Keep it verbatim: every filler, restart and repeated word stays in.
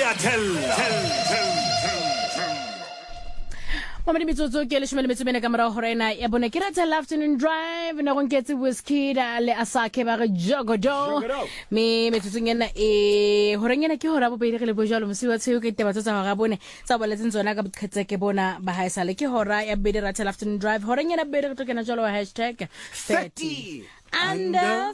ya tella Mama mitsotso ke le shome le metsomene ka mora hore ena ya bone ke rata afternoon drive na go nketse whiskey da le asake ba re jogodo me metsotso ngena e hore ngena ke hora bo beile le bojalo mosiwa tseo ke teba tsa ga bone tsa boletseng tsona ka bokgetse ke bona ba haisa le ke hora ya beile rata afternoon drive hore ngena beile re tokena jalo hashtag thirty under